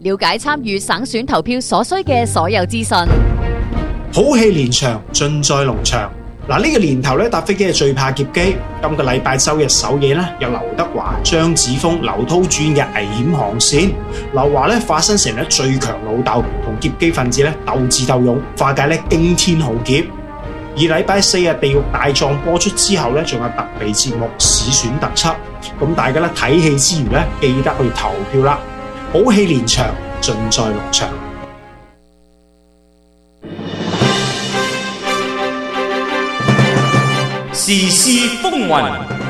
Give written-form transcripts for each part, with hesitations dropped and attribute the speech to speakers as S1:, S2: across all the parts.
S1: 了解參與省選投票所需嘅所有資訊。
S2: 好戲連場，盡在龍場。嗱，呢個年頭咧，搭飛機係最怕劫機。今個禮拜周日首夜咧，有劉德華、張子楓、劉濤主演嘅危險航線。劉華咧化身成咧最強老豆，同劫機分子咧鬥智鬥勇，化解咧驚天浩劫。而禮拜四日地獄大狀播出之後咧，仲有特備節目市選特輯。咁大家咧睇戲之餘咧，記得去投票啦！好戲連場，盡在龍場。
S3: 時事風雲，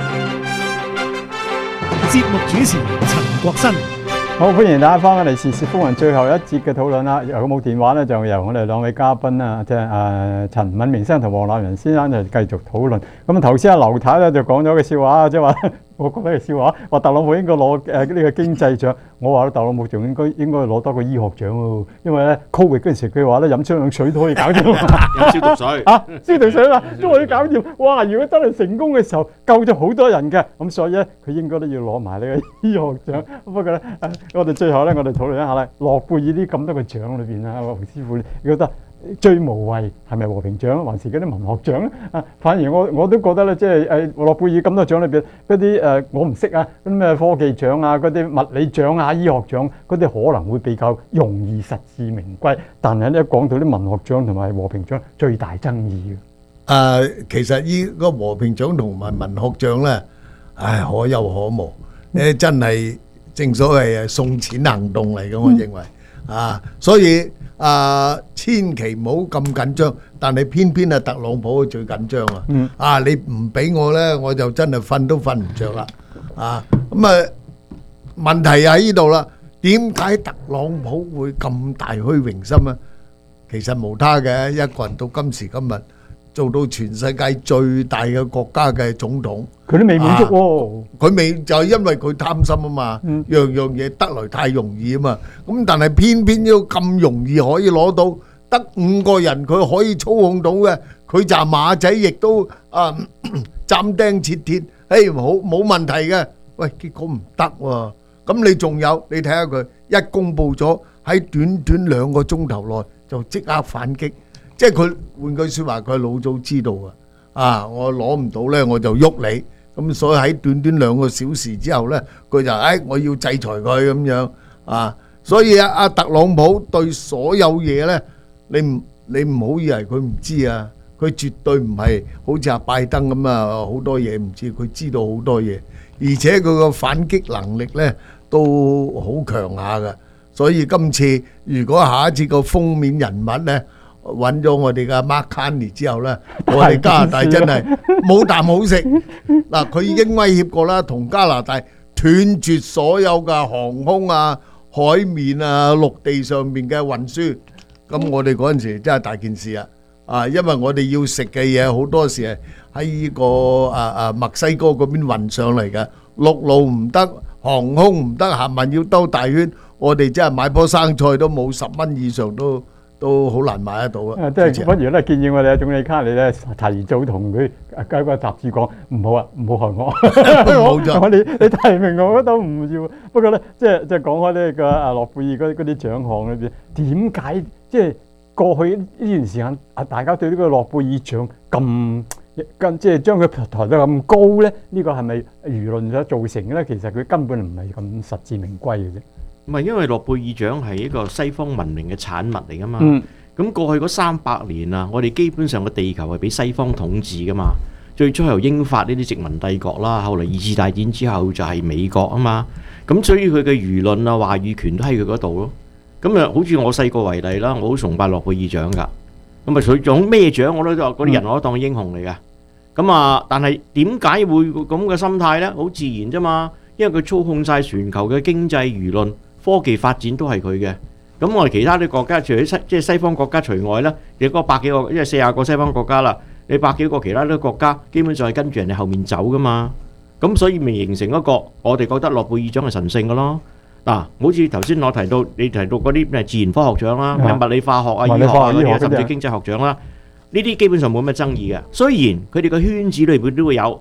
S4: 節目主持陳國新。
S5: 好，歡迎大家翻返嚟時事風雲最後一節嘅討論啦。有冇電話咧，就由我哋兩位嘉賓啊，即係陳敏明先生同黃立仁先生就繼續討論。咁頭先阿劉太咧就講咗個笑話，即係話我覺得係笑話，話特朗普應該攞呢個經濟獎。我話特朗普仲應該攞多個醫學獎喎，因為咧 Covid 嗰陣時佢話咧飲雙氧水都可以搞掂。
S3: 飲消毒水
S5: 啊，消毒水嘛都可以搞掂。哇！如果真係成功嘅時候，救咗好多人嘅，咁所以咧佢應該都要攞埋呢個醫學獎。不過咧，我哋最後咧，我哋討論一下咧，諾貝爾呢咁多個獎裏邊啊，黃師傅，你覺得最無謂係咪和平獎，還是嗰啲文學獎咧？啊，反而我都覺得咧，即係諾貝爾咁多獎裏邊嗰啲我唔識啊，嗰啲咩科技獎啊，嗰啲物理獎啊、醫學獎嗰啲可能會比較容易實至名歸，但係咧講到啲文學獎同埋和平獎最大爭議嘅。
S6: 其實呢個和平獎同埋文學獎咧，可有可無。真係正所謂係送錢行動嚟嘅，我認為所以千祈唔好咁緊張，但係偏偏特朗普最緊張啊！你唔俾我咧，我就真係瞓都瞓唔着啦！咁問題喺呢度啦，點解特朗普會咁大虛榮心啊？其實無他嘅，一個人到今時今日做到全世界最大嘅國家嘅總統，
S5: 佢都未滿足喎。
S6: 佢未就係因為佢貪心啊嘛，樣樣嘢得來太容易啊嘛。咁但係偏偏要咁容易可以攞到，得5個人佢可以操控到嘅，佢就馬仔亦都斬釘截鐵，冇問題嘅。喂，結果唔得喎。咁你仲有，你睇下佢一公佈咗喺短短2個鐘頭內就即刻反擊。即係佢換句説話，佢老早知道我攞唔到咧，我就喐你。咁所以喺短短2個小時之後咧，佢就我要制裁佢咁樣所以特朗普對所有嘢咧，你唔好以為佢唔知啊，佢絕對唔係好似拜登咁好多嘢唔知，佢知道好多嘢，而且佢個反擊能力咧都好強下㗎。所以今次如果下一次個封面人物咧，揾咗我哋嘅 Mark Carney 之後咧，我哋加拿大真係冇啖好食。嗱，佢已經威脅過啦，同加拿大斷絕所有嘅航空海面陸地上面嘅運輸。咁我哋嗰陣時真係大件事因為我哋要食嘅嘢好多時係喺呢個墨西哥嗰邊運上嚟嘅，陸路唔得，航空唔得，行運要兜大圈，我哋真係買棵生菜都冇10蚊以上都好難買得到啊！
S5: 即係不如咧建議我哋總理卡尼咧提早同佢嗰個雜誌講，唔好害我，你提名我都唔要。不過咧，即係講開呢個諾貝爾嗰啲獎項裏邊，點解即係過去呢段時間大家對呢個諾貝爾獎咁即係將佢抬得咁高咧？呢個係咪輿論所造成嘅咧？其實佢根本唔係咁實至名歸嘅啫。
S3: 唔係，因為諾貝爾獎係一個西方文明嘅產物嚟噶嘛。咁過去嗰300年啊，我哋基本上個地球係俾西方統治噶嘛。最初由英法呢啲殖民帝國啦，後嚟2次大戰之後就係美國啊嘛。咁所以佢嘅輿論話語權都喺佢嗰度咯。咁好似我細個為例啦，我好崇拜諾貝爾獎㗎。咁佢獎咩獎我都嗰啲人我都當英雄嚟㗎。咁但係點解會咁嘅心態呢？好自然啫嘛，因為佢操控晒全球嘅經濟輿論。科技發展都係佢嘅，咁我哋其他啲國家，除咗即係西方國家除外啦，你嗰100幾個，因為40個西方國家啦，你100幾個其他啲國家，基本上係跟住人哋後面走噶嘛，咁所以咪形成一個我哋覺得諾貝爾獎係神聖嘅咯。嗱，好似頭先我提到你提到嗰啲咩自然科學獎啦，物理化學啊、醫學啊嗰啲，甚至經濟學獎啦，呢啲基本上冇咩爭議嘅。雖然佢哋個圈子裏邊都會有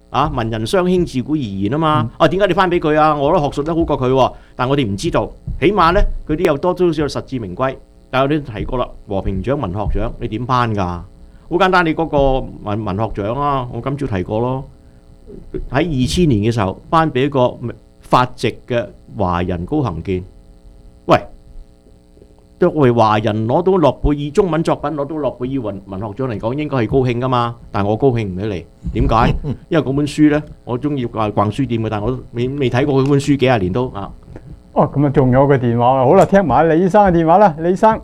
S3: 啊，文人相輕自古而言啊嘛。點解你頒俾佢啊？我都學術得好過佢喎，但我哋唔知道，起碼呢，佢啲有多少實至名歸。但係我哋提過啦，和平獎、文學獎你點頒㗎？好簡單，你嗰個文學獎啊，我今朝提過咯。喺2000年嘅時候頒俾一個法籍嘅華人高行健。喂，作為華人攞到諾貝爾中文作品攞到諾貝爾文學獎嚟講，應該係高興㗎嘛。但係我高興唔起嚟，點解？因為嗰本書呢，我中意逛書店嘅，但係我未睇過嗰本書幾廿年都啊。
S5: 哦，咁啊，仲有個電話啊！好啦，聽埋李生嘅電話啦，李生，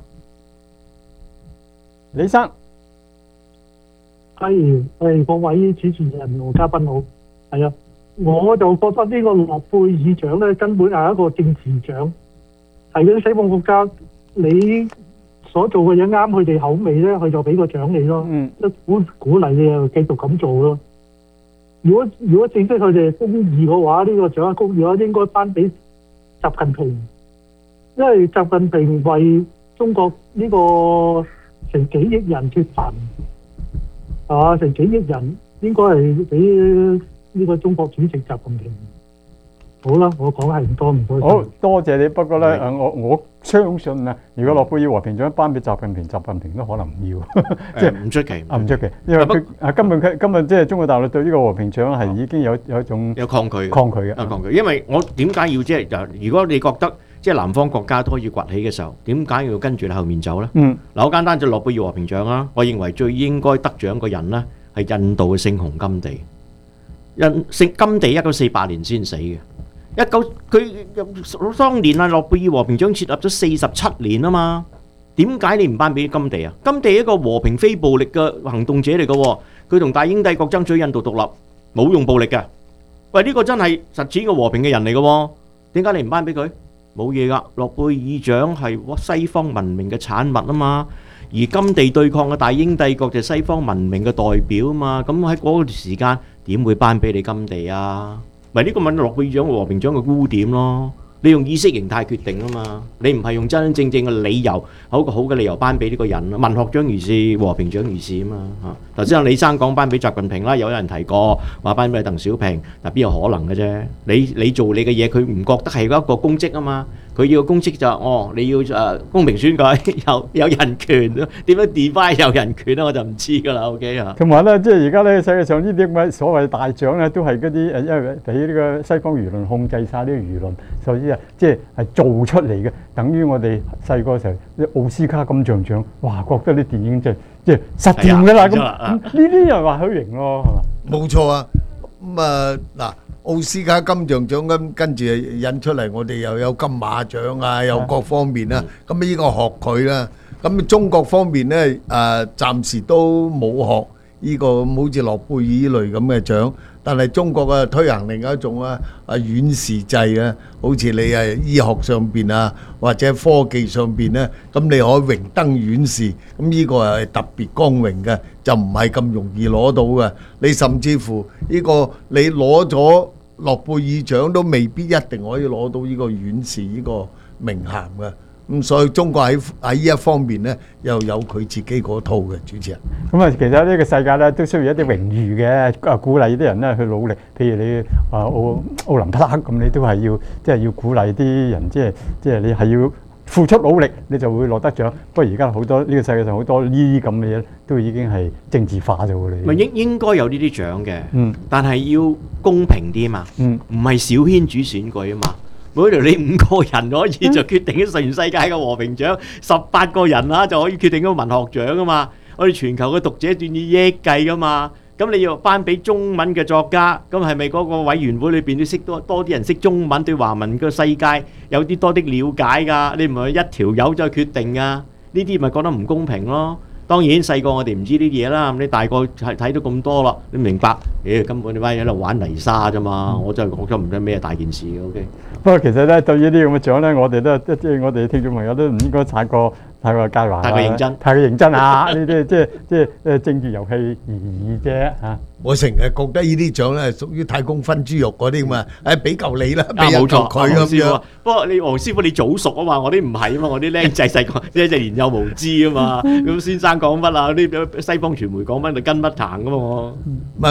S7: 各位主持人和嘉賓好，係啊，我就覺得呢個諾貝爾獎咧根本係一個政治獎，係嗰啲西方國家你所做嘅嘢啱佢哋口味咧，佢就俾個獎你咯，鼓勵你又繼續咁做咯。如果正式佢哋公義嘅話，呢個獎係公義嘅話，應該頒俾習近平，因為習近平為中國呢個成幾億人脫貧，成幾億人應該係俾呢個中國主席習近平。好啦，我講係唔多唔該。
S5: 好多謝你，不過咧我相信啊，如果諾貝爾和平獎頒俾習近平，習近平都可能唔要，即係唔出奇，唔出奇，因為佢根本即係中國大陸對呢個和平獎係已經有一種
S3: 有抗拒嘅，
S5: 抗拒，
S3: 因為我點解要即係如果你覺得即係南方國家都可以崛起嘅時候，點解要跟住你後面走咧？嗱，好簡單，就諾貝爾和平獎啦。我認為最應該得獎嘅人咧係印度嘅聖雄甘地。甘地1948年先死嘅。佢當年啊，諾貝爾和平獎設立咗47年啊嘛，點解你唔頒俾甘地啊？甘地係一個和平非暴力嘅行動者嚟嘅喎，佢同大英帝國爭取印度獨立，冇用暴力嘅。喂，呢個真係實踐個和平嘅人嚟嘅喎，點解你唔頒俾佢？冇嘢噶，諾貝爾獎係西方文明嘅產物啊嘛，而甘地對抗嘅大英帝國就係西方文明嘅代表啊嘛，咁喺嗰個時間點會頒俾你甘地啊？咪呢個咪諾貝爾獎和平獎嘅污點咯，你用意識形態決定啊嘛，你唔係用真真正正嘅理由，好嘅理由頒俾呢個人。文學獎如是，和平獎如是啊嘛嚇。頭先阿李生講頒俾習近平啦，有人提過話頒俾鄧小平，但邊有可能嘅啫？你做你嘅嘢，佢唔覺得係一個公職啊嘛。佢要公職就你要公平選舉，有人權，點樣 define 有人權咧？我就唔知㗎啦。OK 啊。
S5: 同埋咧，即係而家咧，世界上呢啲咁嘅所謂大獎咧，都係嗰啲因為俾呢個西方輿論控制晒呢個輿論，所以即係做出嚟嘅。等於我哋細個時候啲奧斯卡金像獎，哇，覺得啲電影即係實掂㗎啦。咁呢啲人話虛榮咯，係嘛？
S6: 冇錯啊。咁嗱。奧斯卡金像獎跟住引出嚟，我哋又有金馬獎啊，有各方面啦。咁呢個學佢啦。咁中國方面咧，暫時都冇學呢個好似諾貝爾呢類咁嘅獎。但係中國啊推行另一種院士制啊，好似你係醫學上邊啊，或者科技上邊咧，咁你可以榮登院士。咁呢個係特別光榮嘅，就唔係咁容易攞到嘅。你甚至乎呢個你攞咗諾貝爾獎都未必一定可以攞到呢個院士呢個名銜嘅。咁所以中國喺呢一方面咧，又有佢自己嗰套嘅主持人。
S5: 咁啊，其實呢個世界咧都需要一啲榮譽嘅，鼓勵啲人咧去努力。譬如你奧林匹克咁，你都係要鼓勵啲人，即係你係要付出努力，你就會攞得獎。不過而家好多呢個世界上好多呢啲咁嘅嘢，都已經係政治化咗嘅。
S3: 咪應該有呢啲獎嘅，但係要公平啲嘛，唔係小圈子選舉啊嘛。每條你5個人可以就決定咗全世界嘅和平獎，18個人就可以決定咗文學獎啊嘛。我哋全球嘅讀者轉以億計噶嘛，咁你要頒俾中文嘅作家，咁係咪嗰個委員會裏邊都識多啲人識中文，對華文嘅世界有啲多啲了解㗎？你唔係一條友就決定㗎？呢啲咪覺得唔公平咯。當然細個我哋唔知呢啲嘢啦，你大個睇到咁多啦，你明白？根本你班人喺度玩泥沙啫嘛，我真係覺得唔知咩大件事嘅。OK。不過
S5: 其實咧，對於呢啲咁嘅獎咧，我哋都即係我哋聽眾朋友都唔應該太過介懷，太過認真啊！呢啲即係政治遊戲而已啫嚇。
S6: 我成日覺得呢啲獎咧係屬於太公分豬肉嗰啲嘛，俾嚿你啦，俾
S3: 冇錯
S6: 佢咁樣。
S3: 不過你黃師傅你早熟啊嘛，我啲唔係啊嘛，我啲僆仔細個即係年幼無知啊嘛。咁先生講乜啊？啲西方傳媒講乜就跟乜行噶嘛我。
S6: 唔係我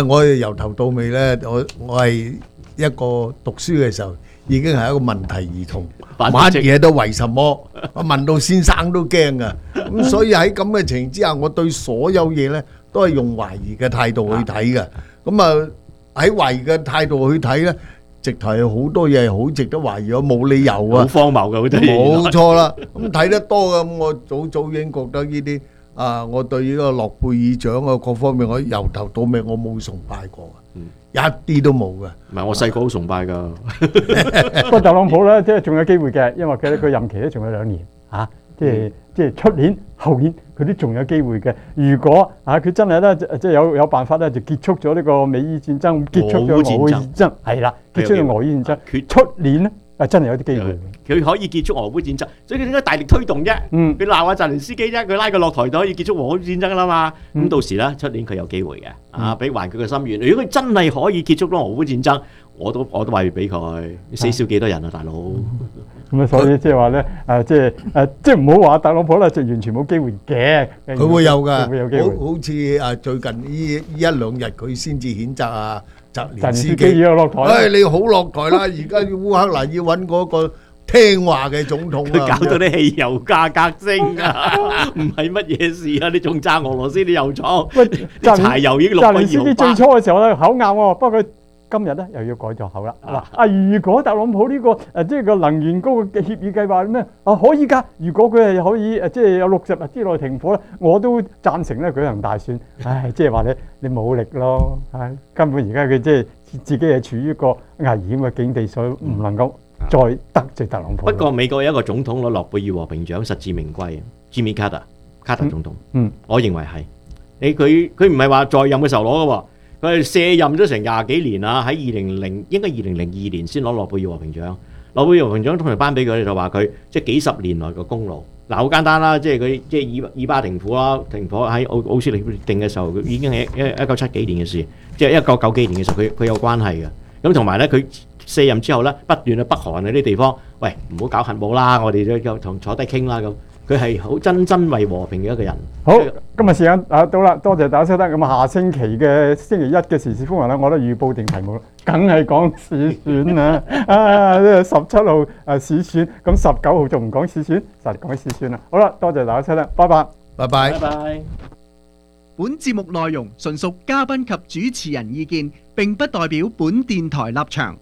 S6: 由頭到尾咧，我係一個讀書嘅時候已經係一個問題兒童，乜嘢都為什麼，我問到先生都驚噶。咁所以喺咁嘅情形之下，我對所有嘢咧都係用懷疑嘅態度去睇嘅。咁啊喺懷疑嘅態度去睇咧，直頭係好多嘢係好值得懷疑，我冇理由啊，
S3: 好荒謬嘅好多嘢。
S6: 冇錯啦，咁睇得多嘅，咁我早已經覺得呢啲我對呢個諾貝爾獎啊各方面，我由頭到尾我冇崇拜過。一啲都冇嘅，
S3: 唔係我細個好崇拜㗎。
S5: 不過特朗普咧，即係仲有機會嘅，因為佢任期咧仲有2年嚇，即係出年後年佢都仲有機會嘅。如果佢真係咧，即係有辦法咧，就結束咗呢個美伊戰爭，結束咗俄烏戰爭，係啦，結束咗俄烏戰爭，出年咧真係有啲機會。
S3: 佢可以結束俄烏戰爭，所以佢點解大力推動啫？佢鬧下澤連斯基啫，佢拉佢落台就可以結束俄烏戰爭啦嘛。咁到時咧，出年佢有機會嘅，俾還佢個心願。如果佢真係可以結束咗俄烏戰爭，我都話要俾佢，死少幾多人啊，大佬！
S5: 咁所以即係話咧，即係唔好話特朗普咧，就完全冇機會嘅。
S6: 佢會有㗎，
S5: 會有機會。
S6: 好似最近呢一兩日佢先至譴責澤連斯
S5: 基
S6: 基
S5: 要落台。
S6: 你好落台啦！而家烏克蘭要揾嗰個聽話嘅總統
S3: 佢搞到啲汽油價格升啊！唔係乜嘢事啊！你仲揸俄羅斯啲油廠，啲柴油已經落咗2.8。
S5: 最初嘅時候咧口硬喎，不過佢今日咧又要改咗口啦。如果特朗普呢個即係個能源嗰個協議計劃咩可以㗎？如果佢係可以即係有60日之內停火咧，我都贊成咧舉行大選。即係話你冇力咯，根本而家佢即係自己係處於一個危險嘅境地，所以唔能夠再得罪特朗普。
S3: 不過美國有一個總統攞諾貝爾和平獎，實至名歸，Jimmy Carter 卡特總統。我認為係佢唔係話在任嘅時候攞嘅喎。佢卸任咗成20幾年啦，喺應該2002年先攞諾貝爾和平獎。諾貝爾和平獎通常頒俾佢就話佢即係幾十年來嘅功勞。好簡單啦，即係佢即係以巴停火啦，停火喺奧斯利協定嘅時候，已經係1970幾年嘅事，即係1990幾年嘅時候，佢有關係嘅。咁同埋咧，佢卸任之後咧，不斷去北韓嗰啲地方，喂唔好搞核武啦，我哋就同坐低傾啦咁。佢係好真為和平嘅一個人。
S5: 好，今日時間到啦，多謝大家收聽。咁下星期嘅星期一嘅時事風雲咧，我都預報定題目，梗係講市選啦。17號市選，咁19號仲唔講市選，實講市選啦。好啦，多謝大家收聽，拜拜，
S6: 拜拜，
S3: 拜拜。
S4: 本節目內容純屬嘉賓及主持人意見，並不代表本電台立場。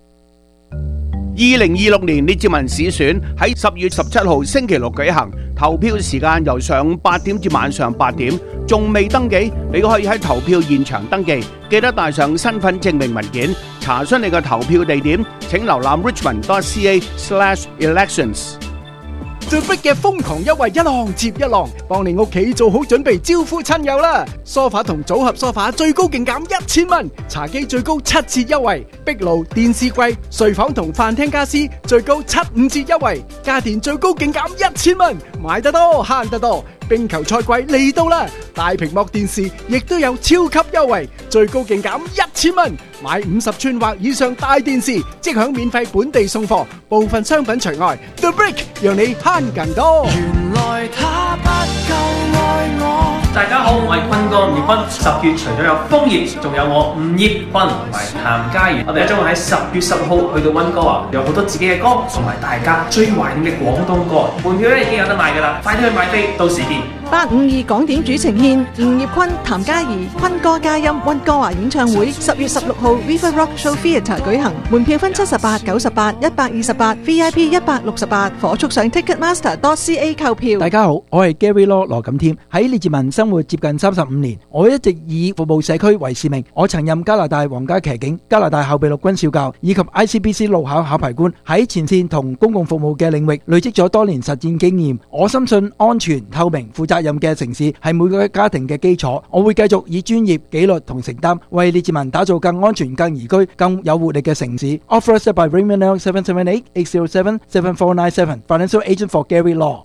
S8: 2026年列治文市選喺10月17號星期六舉行，投票時間由上午8點至晚上8點。仲未登記，你可以喺投票現場登記，記得帶上身份證明文件。查詢你嘅投票地點，請瀏覽 richmond.ca/elections。
S4: The Brick 嘅瘋狂優惠一浪接一浪，幫你屋企做好準備招呼親友啦！梳化同組合梳化最高勁減1000蚊，茶几最高7折優惠，壁爐、電視櫃、睡房同飯廳家私最高75折優惠，家電最高勁減1000蚊，買得多慳得多。冰球賽季嚟到啦，大屏幕電視亦都有超級優惠，最高勁減1000蚊，買50寸或以上大電視即享免費本地送貨，部分商品除外。The Brick 讓你慳更多。
S9: 原來他不夠愛我。
S10: 大家好，我係坤哥吳業坤。10月除咗有楓葉，仲有我吳業坤同埋譚嘉儀。我哋將會喺10月10號去到溫哥華，有好多自己嘅歌，同埋大家最懷念嘅廣東歌。門票咧已經有得賣㗎啦，快啲去買飛，到時見。
S11: 852港點主呈獻吳業坤、譚嘉儀、坤哥嘉音溫哥華演唱會，10月16號 Viva Rock Show Theatre 舉行，門票分78、98、128、VIP 168，火速上 Ticketmaster.ca 購票。
S12: 大家好，我係 Gary Law 羅錦添，喺列治文生活接近35年，我一直以服務社區為使命。我曾任加拿大皇家騎警、加拿大後備陸軍少校以及 ICBC 路考考牌官，喺前線同公共服務嘅領域累積咗多年實戰經驗。我深信安全、透明、負責任嘅城市係每個家庭嘅基礎。我會繼續以專業、紀律同承擔，為列治文打造更安全、更宜居、更有活力嘅城市。Authorized by Raymond L 778-807-7497 Financial Agent for Gary Law。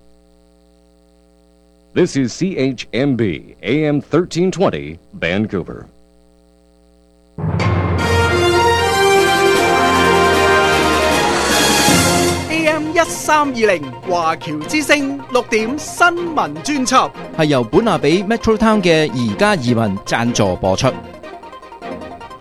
S13: This is CHMB AM 1320 Vancouver。
S4: AM1320華僑之聲6點新聞專輯，
S14: 係由本拿比 Metro Town 嘅宜家移民贊助播出。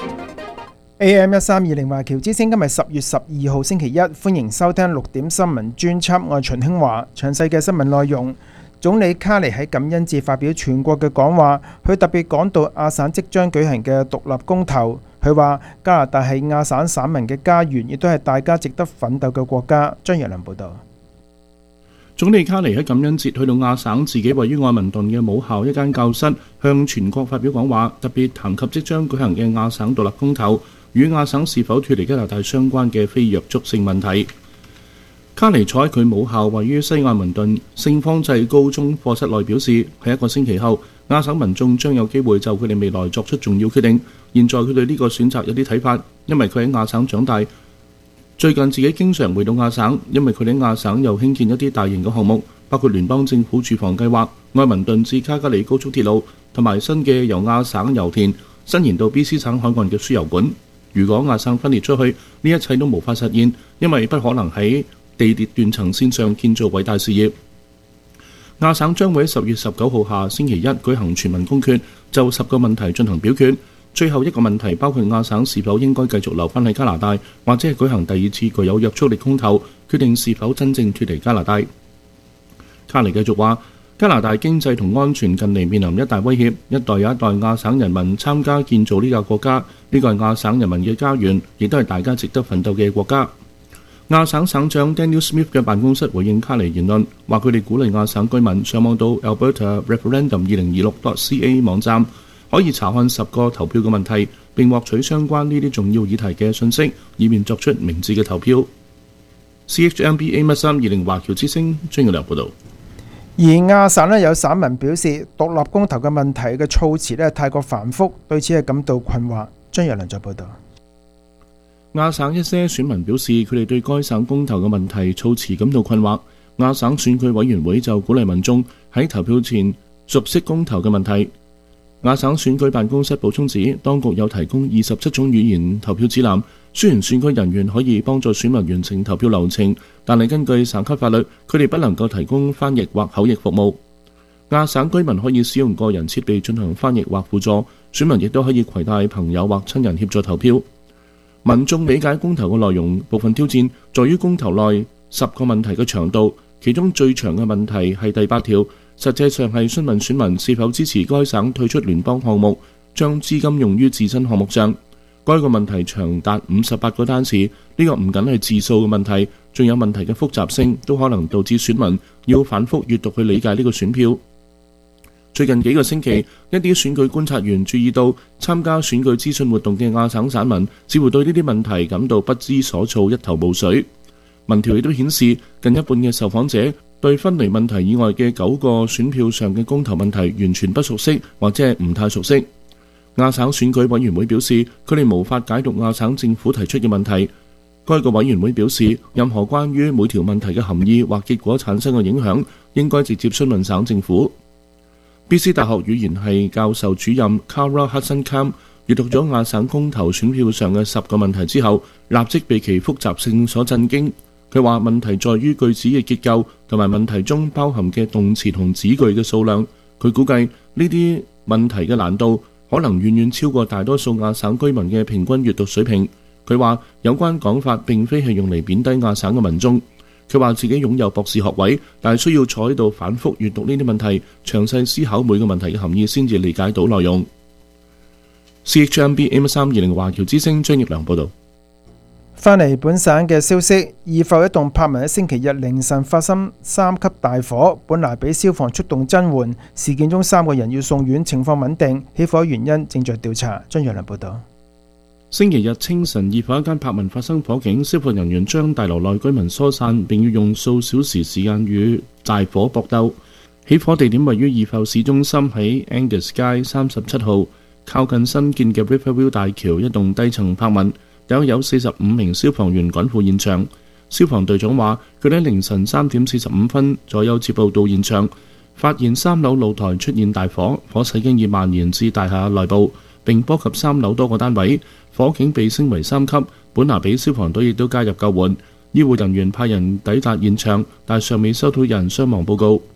S14: AM1320華僑之聲今日10月12號星期一，歡迎收聽6點新聞專輯，我係秦興華。詳細嘅新聞內容，總理卡尼喺感恩節發表全國嘅講話，佢特別講到亞省即將舉行嘅獨立公投。佢話加拿大係亞省省民嘅家園，亦都係大家值得奮鬥嘅國家。張若良報導。
S15: 總理卡尼喺感恩節去到亞省自己位於愛民頓嘅母校一間教室，向全國發表講話，特別談及即將舉行嘅亞省獨立公投與亞省是否脫離加拿大相關嘅非約束性問題。卡尼坐喺佢母校位於西愛民頓聖方濟高中課室內表示，喺一個星期後，亞省民眾將有機會就佢哋未來作出重要決定。現在佢對呢個選擇有啲睇法，因為佢喺亞省長大。最近自己經常回到亞省，因為佢哋喺亞省又興建一啲大型嘅項目，包括聯邦政府住房計劃、愛民頓至卡加里高速鐵路，同埋新嘅由亞省油田伸延到 BC 省海岸嘅輸油管。如果亞省分裂出去，呢一切都無法實現，因為不可能喺地鐵斷層線上建造偉大事業。亞省將會喺10月19號下星期一舉行全民公決，就10個問題進行表決。最後一個問題包括亞省是否應該繼續留返喺加拿大，或者係舉行第二次具有約束力公投，決定是否真正脫離加拿大。卡尼繼續話，加拿大經濟同安全近嚟面臨一大威脅，一代又一代亞省人民參加建造呢個國家，呢個係亞省人民嘅家園，亦都係大家值得奮鬥嘅國家。亞省省長 Daniel Smith 嘅辦公室回應卡尼言論，話佢哋鼓勵亞省居民上網到 Alberta Referendum 2026.ca 網站，可以查看10個投票嘅問題，並獲取相關呢啲重要議題嘅信息，以便作出明智嘅投票。CHMB AM1320華僑之聲張耀良報導。
S14: 而亞省有省民表示，獨立公投嘅問題嘅措辭太過繁複，對此係感到困惑。張若良再報導。
S15: 亞省一些選民表示，佢哋對該省公投嘅問題措辭感到困惑。亞省選舉委員會就鼓勵民眾喺投票前熟悉公投嘅問題。亞省選舉辦公室補充指，當局有提供27種語言投票指南，雖然選舉人員可以幫助選民完成投票流程，但係根據省級法律，佢哋不能夠提供翻譯或口譯服務。亞省居民可以使用個人設備進行翻譯或輔助，選民亦都可以攜帶朋友或親人協助投票。民眾理解公投嘅內容，部分挑戰在於公投內10個問題嘅長度，其中最長嘅問題係第8條。實際上係詢問選民是否支持該省退出聯邦項目，將資金用於自身項目上。該個問題長達58個單詞，呢個唔僅係字數嘅問題，仲有問題嘅複雜性，都可能導致選民要反覆閱讀去理解呢個選票。最近幾個星期，一啲選舉觀察員注意到，參加選舉資訊活動嘅亞省省民似乎對呢啲問題感到不知所措，一頭霧水。民調亦都顯示，近一半嘅受訪者對分離問題以外嘅9個選票上嘅公投問題完全不熟悉，或者係唔太熟悉。亞省選舉委員會表示，佢哋無法解讀亞省政府提出嘅問題。該個委員會表示，任何關於每條問題嘅含義或結果產生嘅影響，應該直接詢問省政府。BC 大學語言系教授主任 Kara Hudson-Kam 閱讀咗亞省公投選票上嘅10個問題之後，立即被其複雜性所震驚。佢話問題在於句子嘅結構同埋問題中包含嘅動詞同子句嘅數量。佢估計呢啲問題嘅難度可能遠遠超過大多數亞省居民嘅平均閱讀水平。佢話有關講法並非係用嚟貶低亞省嘅民眾。佢話自己擁有博士學位，但係需要坐喺度反覆閱讀呢啲問題，詳細思考每個問題嘅含義先至理解到內容。CHMB AM1320華僑之聲張業良報導。
S14: 返嚟本省嘅消息，義埠一棟柏文喺星期日凌晨發生3級大火，本來俾消防出動增援，事件中3個人要送院，情況穩定，起火原因正在調查。張若良報導。
S15: 星期日清晨，義埠一間柏文發生火警，消防人員將大樓內居民疏散，並要用數小時時間與大火搏鬥。起火地點位於義埠市中心，喺 Angus 街37號，靠近新建嘅 Riverview 大橋一棟低層柏文。有45名消防員趕赴現場。消防隊長話，佢哋喺凌晨3點45分左右接報到現場，發現3樓露台出現大火，火勢經已蔓延至大廈內部，並波及3樓多個單位。火警被升為3級，本拿比消防隊亦都加入救援。醫護人員派人抵達現場，但尚未收到有人傷亡報告。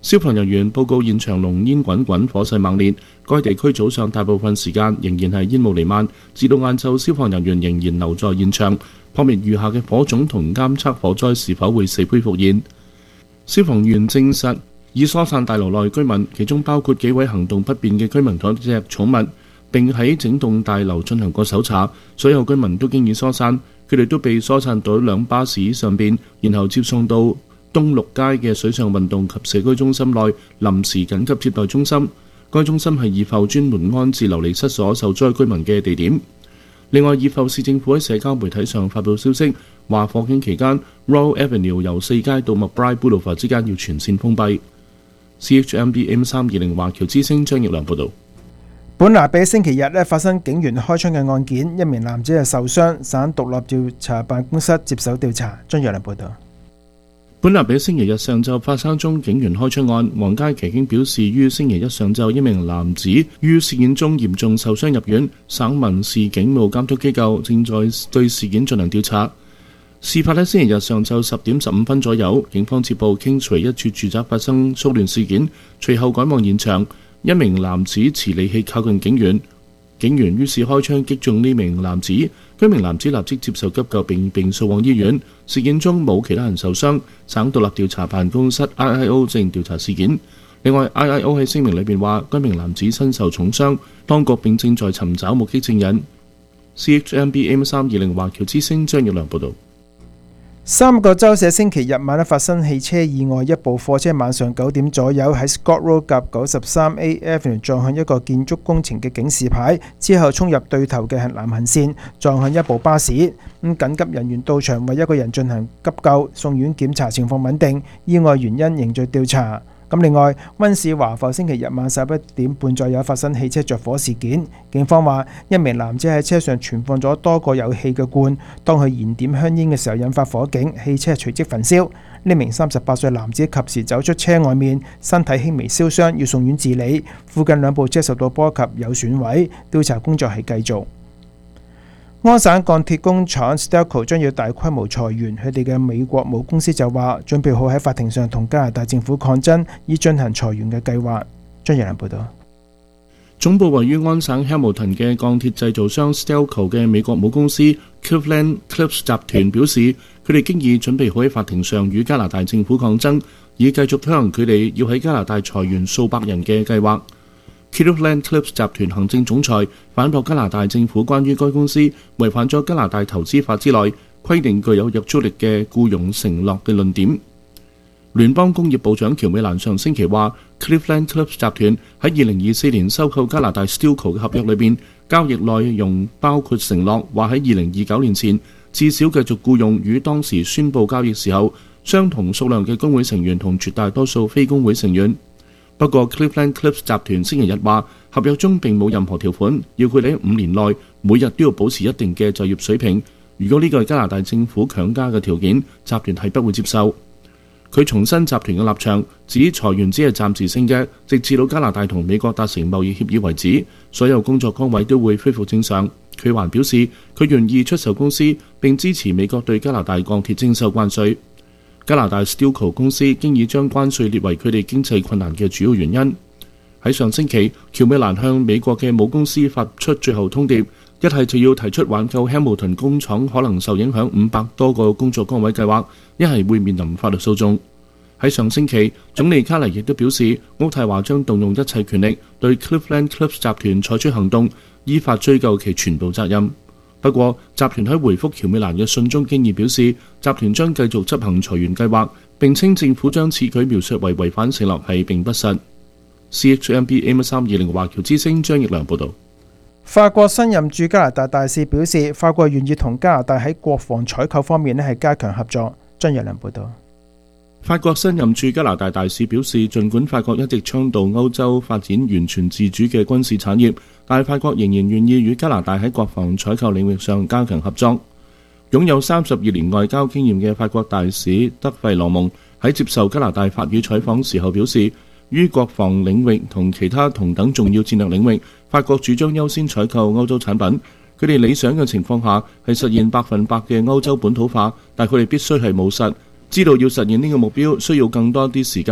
S15: 消防人員報告現場濃煙滾滾，火勢猛烈。該地區早上大部分時間仍然係煙霧彌漫，至到晏晝，消防人員仍然留在現場撲滅餘下嘅火種同監測火災是否會死灰復燃。消防員證實已疏散大樓內居民，其中包括幾位行動不便嘅居民同一隻寵物，並喺整棟大樓進行過搜查。所有居民都經已疏散，佢哋都被疏散到兩巴士上邊，然後接送到東六街嘅水上運動及社區中心內臨時緊急接待中心。該中心係怡埠專門安置流離失所受災居民嘅地點。另外，怡埠市政府喺社交媒體上發布消息，話火警期間 Royal Avenue 由四街到 McBride Boulevard 之間要全線封閉。CHMB M320 華僑之聲張奕良報導。
S14: 本拿比星期日發生警員開槍嘅案件，一名男子受傷，省獨立調查辦公室接手調查。張奕良報導。
S15: 本拿比星期日上晝發生宗警員開槍案，皇家騎警表示，於星期一上晝一名男子於事件中嚴重受傷入院，省民事警務監督機構正在對事件進行調查。事發喺星期日上晝10點15分左右，警方接報 Kingsway 一處住宅發生騷亂事件，隨後趕往現場，一名男子持利器靠近警員，警員於是開槍擊中呢名男子，該名男子立即接受急救並送往醫院。事件中冇其他人受傷，省獨立調查辦公室 IIO 正調查事件。另外 IIO 喺聲明裏邊話，該名男子身受重傷，當局並正在尋找目擊證人。CHMB M320 華僑之聲張奕良報導。
S14: 三個州社星期日晚發生汽車意外，一部貨車晚上9點左右喺 Scott Road 及 93A Avenue 撞向一個建築工程嘅警示牌，之後衝入對頭嘅南行線，撞向一部巴士。緊急人員到場為一個人進行急救，送院檢查情況穩定，意外原因仍在調查。另外，溫士華埠星期日晚11點半左右發生汽車着火事件，警方話一名男子喺車上存放咗多個有氣嘅罐，當佢燃點香煙嘅時候引發火警，汽車隨即焚燒。呢名38歲男子及時走出車外面，身體輕微燒傷，要送院治理。附近兩部車受到波及有損毀，調查工作係繼續。安省鋼鐵工廠 Stelco 將要大規模裁員，佢哋嘅美國母公司就話準備好喺法庭上同加拿大政府抗爭，以進行裁員嘅計劃。張奕良報導。
S15: 總部位於安省 Hamilton 嘅鋼鐵製造商 Stelco 嘅美國母公司 Cleveland-Cliffs 集團表示，佢哋經已準備好喺法庭上與加拿大政府抗爭，以繼續推行佢哋要喺加拿大裁員數百人嘅計劃。Cleveland-Cliffs 集團行政總裁反駁加拿大政府關於該公司違反咗加拿大投資法之內規定具有約束力嘅僱傭承諾嘅論點。聯邦工業部長喬美蘭上星期話 ，Cleveland-Cliffs 集團喺2024年收購加拿大 Stelco 嘅合約裏邊，交易內容包括承諾話喺2029年前至少繼續僱用與當時宣布交易時候相同數量嘅工會成員同絕大多數非工會成員。不過 Cleveland-Cliffs 集團星期日話，合約中並冇任何條款要佢哋喺5年內每日都要保持一定嘅就業水平。如果呢個係加拿大政府強加嘅條件，集團係不會接受。佢重申集團嘅立場，指裁員只係暫時性嘅，直至到加拿大同美國達成貿易協議為止，所有工作崗位都會恢復正常。佢還表示，佢願意出售公司並支持美國對加拿大鋼鐵徵收關稅。加拿大 Stelco 公司經已將關稅列為佢哋經濟困難嘅主要原因。喺上星期，喬美蘭向美國嘅母公司發出最後通牒，一係就要提出挽救 Hamilton 工廠可能受影響500多個工作崗位計劃，一係會面臨法律訴訟。喺上星期，總理卡尼亦都表示，渥太華將動用一切權力對 Cleveland-Cliffs 集團採取行動，依法追究其全部責任。不過，集團喺回覆喬美蘭嘅信中經已表示，集團將繼續執行裁員計劃，並稱政府將此舉描述為違反承諾係並不實。CHMB M320 華僑之聲張奕良報導。
S14: 法國新任駐加拿大大使表示，法國願意同加拿大喺國防採購方面係加強合作。張奕良報導。
S15: 法國新任駐加拿大大使表示，儘管法國一直倡導歐洲發展完全自主嘅軍事產業，但法國仍然願意與加拿大喺國防採購領域上加強合作。擁有32年外交經驗嘅法國大使德費羅蒙喺接受加拿大法語採訪時候表示，於國防領域同其他同等重要戰略領域，法國主張優先採購歐洲產品。佢哋理想嘅情況下係實現100%嘅歐洲本土化，但佢哋必須係務實，知道要實現呢個目標需要更多啲時間。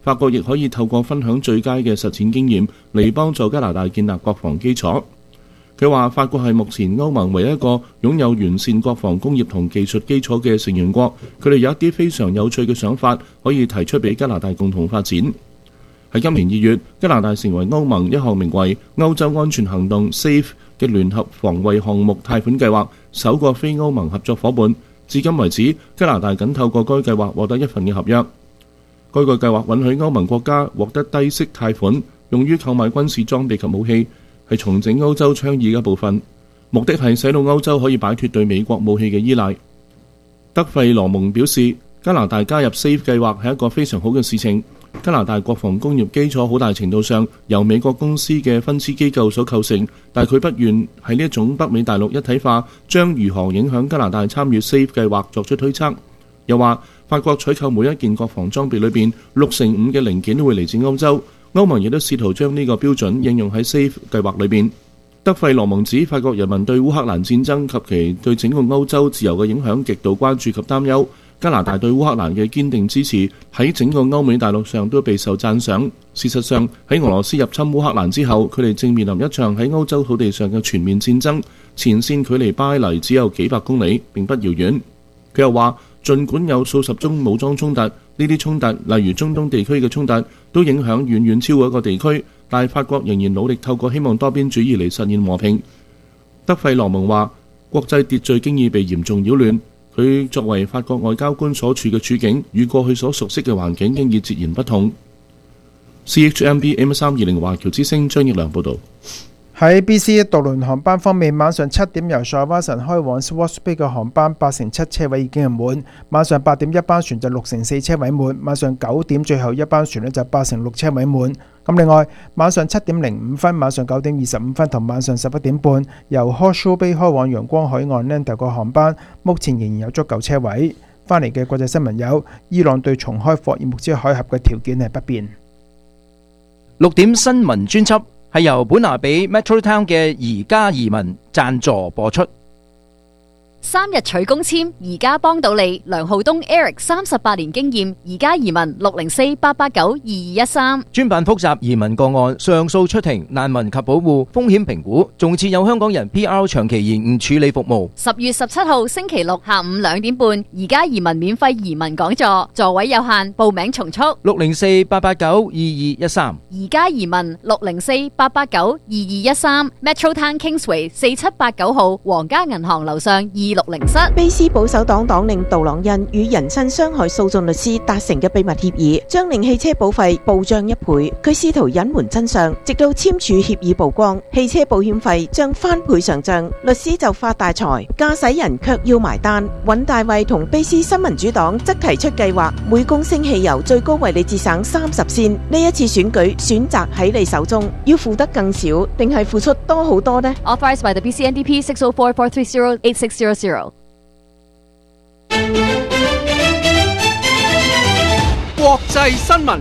S15: 法國亦可以透過分享最佳嘅實踐經驗嚟幫助加拿大建立國防基礎。佢話法國係目前歐盟唯一一個擁有完善國防工業同技術基礎嘅成員國，佢哋有一啲非常有趣嘅想法可以提出俾加拿大共同發展。喺今年2月，加拿大成為歐盟一項名為歐洲安全行動 SAFE 嘅聯合防衛項目貸款計劃首個非歐盟合作伙伴。至今為止，加拿大僅透過該計劃獲得一份嘅合約。該個計劃允許歐盟國家獲得低息貸款，用於購買軍事裝備及武器，係重整歐洲倡議嘅一部分，目的係使到歐洲可以擺脱對美國武器嘅依賴。德費羅蒙表示，加拿大加入 SAFE 計劃係一個非常好嘅事情。加拿大國防工業基礎好大程度上由美國公司嘅分支機構所構成，但佢不願喺呢一種北美大陸一體化將如何影響加拿大參與 SAFE 計劃作出推測。又話法國採購每一件國防裝備裏邊65%嘅零件都會嚟自歐洲，歐盟亦都試圖將呢個標準應用喺 SAFE 計劃裏邊。德費羅蒙指法國人民對烏克蘭戰爭及其對整個歐洲自由嘅影響極度關注及擔憂。加拿大對烏克蘭嘅堅定支持喺整個歐美大陸上都備受讚賞。事實上，喺俄羅斯入侵烏克蘭之後，佢哋正面臨一場喺歐洲土地上嘅全面戰爭，前線距離巴黎只有幾百公里，並不遙遠。佢又話，儘管有數十宗武裝衝突，呢啲衝突例如中東地區嘅衝突都影響遠遠超過一個地區，但法國仍然努力透過希望多邊主義嚟實現和平。德費羅蒙話，國際秩序經已被嚴重擾亂。佢作為法國外交官所處嘅處境，與過去所熟悉嘅環境經已截然不同。CHMB M320 華僑之聲張益良報導。
S14: 喺 BC 渡輪航班方面，晚上7點由塞巴神開往 Swartz Bay 嘅航班87%車位已經係滿，晚上8點一班船就64%車位滿，晚上9點最後一班船呢就86%車位滿。咁另外，晚上7點05分、晚上9點25分同晚上11點半由 Horseshoe Bay 開往陽光海岸 Lando 個航班，目前仍然有足夠車位。翻嚟嘅國際新聞有：伊朗對重開霍爾木茲海峽嘅條件係不變。
S12: 6點新聞專輯係由本拿比 Metro Town 嘅宜家移民贊助播出。
S1: 3日取公簽，宜家幫到你。梁浩東 Eric 38年經驗，宜家移民604-889-2213。
S12: 專辦複雜移民個案、上訴出庭、難民及保護、風險評估，仲設有香港人 PR 長期延誤處理服務。
S1: 10月17號星期六下午2點半，宜家移民免費移民講座，座位有限，報名從速。
S12: 604-889-2213。
S1: 宜家移民604-889-2213。Metro Town Kingsway 4789號皇家銀行樓上260室。
S16: 卑斯保守黨黨領杜朗恩與人身傷害訴訟律師達成嘅秘密協議，將令汽車保費暴漲1倍。佢試圖隱瞞真相，直到簽署協議曝光，汽車保險費將翻倍上漲，律師就發大財，駕駛人卻要埋單。尹大衛同卑斯新民主黨則提出計劃，每公升汽油最高為你節省30仙。呢一次選舉選擇喺你手中，要付得更少，定係付出多好多呢？
S1: Authorized by the BCNDP 604-430-8600。
S4: 國際新聞。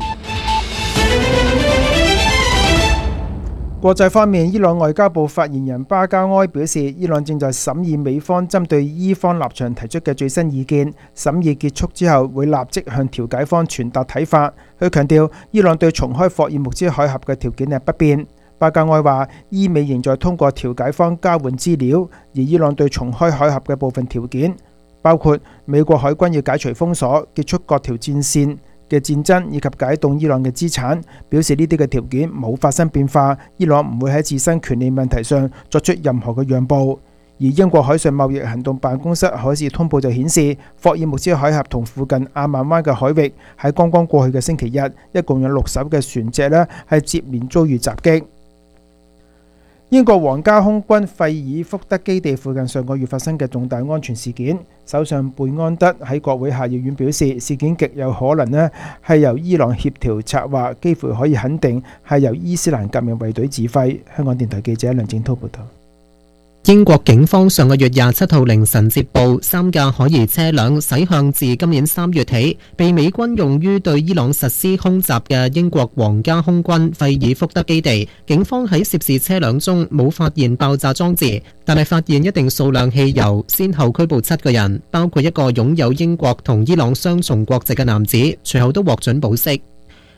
S14: 國際方面，伊朗外交部發言人巴加埃表示，伊朗正在審議美方針對伊方立場提出嘅最新意見，審議結束之後會立即向調解方傳達睇法。佢強調，伊朗對重開霍爾木茲海峽嘅條件係不變。巴加埃話，伊美仍在通過調解方交換資料，而伊朗對重開海峽嘅部分條件，包括美國海軍要解除封鎖、結束各條戰線嘅戰爭以及解凍伊朗嘅資產，表示呢啲嘅條件冇發生變化，伊朗唔會喺自身權利問題上作出任何嘅讓步。而英國海上貿易行動辦公室海事通報就顯示，霍爾木茲海峽同附近阿曼灣嘅海域喺剛剛過去嘅星期日，一共有6艘嘅船隻呢係接連遭遇襲擊。英國皇家空軍費爾福德基地附近上個月發生嘅重大安全事件，首相貝安德喺國會下議院表示，事件極有可能呢係由伊朗協調策劃，幾乎可以肯定係由伊斯蘭革命衛隊指揮。香港電台記者梁正滔報道。
S17: 英國警方上個月27號凌晨接報，3架可疑車輛駛向自今年3月起被美軍用於對伊朗實施空襲嘅英國皇家空軍費爾福德基地。警方喺涉事車輛中冇發現爆炸裝置，但係發現一定數量汽油，先後拘捕7個人，包括一個擁有英國同伊朗雙重國籍嘅男子，隨後都獲准保釋。